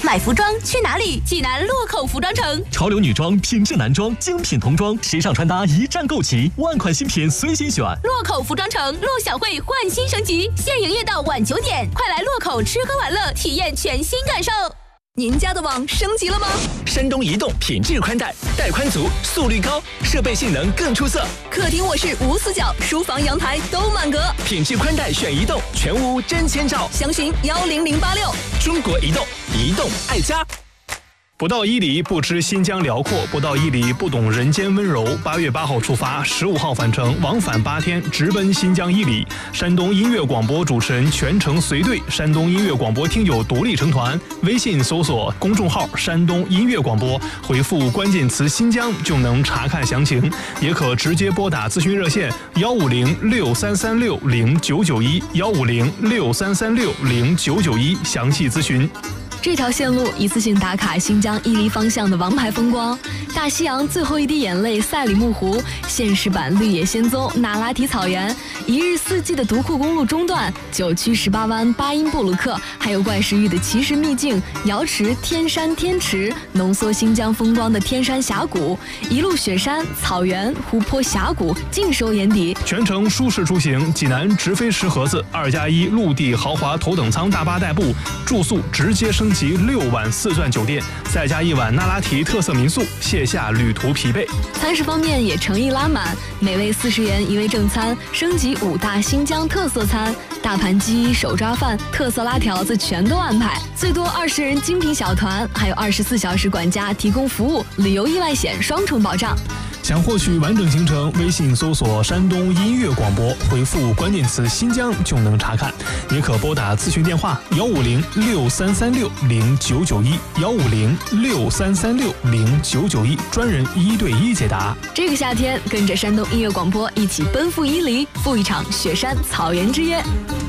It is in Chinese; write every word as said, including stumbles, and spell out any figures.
买服装去哪里？济南洛口服装城。 潮流女装、品质男装、精品童装，时尚穿搭一站购齐，万款新品随心选。 洛口服装城陆小慧焕新升级，现营业到晚九点，快来洛口吃喝玩乐，体验全新感受。您家的网升级了吗？ 山东移动品质宽带，带宽足，速率高，设备性能更出色。 客厅卧室无死角，书房阳台都满格。 品质宽带选移动，全屋真千兆。 详询幺零零八六。 中国移动，移动爱家。 不到伊犁不知新疆辽阔，不到伊犁不懂人间温柔。八月八号出发，十五号返程，往返八天，直奔新疆伊犁。山东音乐广播主持人全程随队，山东音乐广播听友独立成团。微信搜索公众号山东音乐广播，回复关键词新疆就能查看详情，也可直接拨打咨询热线幺五零六三三六零九九一幺五零六三三六零九九一详细咨询。 这条线路一次性打卡新疆伊犁方向的王牌风光，大西洋最后一滴眼泪赛里木湖，现实版绿野仙踪那拉提草原，一日四季的独库公路中段，九曲十八弯巴音布鲁克，还有怪石峪的奇石秘境瑶池天山天池，浓缩新疆风光的天山峡谷，一路雪山草原湖泊峡谷尽收眼底。 全程舒适出行，济南直飞石河子二加一陆地豪华头等舱大巴代步，住宿直接升级六晚四钻酒店，再加一晚那拉提特色民宿，卸下旅途疲惫。 餐食方面也诚意拉满，每位四十元一位正餐，升级五大新疆特色餐，大盘鸡、手抓饭、特色拉条子全都安排，最多二十人精品小团，还有二十四小时管家提供服务，旅游意外险双重保障。 想获取完整行程，微信搜索山东音乐广播，回复关键词新疆就能查看，也可拨打咨询电话幺五零六三三六零九九一幺五零六三三六零九九一，专人一对一解答。 这个夏天，跟着山东音乐广播一起奔赴伊犁，赴一场雪山草原之约。